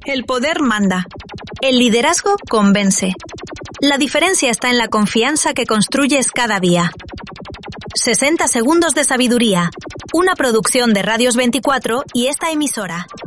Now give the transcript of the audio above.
El poder manda. El liderazgo convence. La diferencia está en la confianza que construyes cada día. 60 segundos de sabiduría. Una producción de Radios 24 y esta emisora.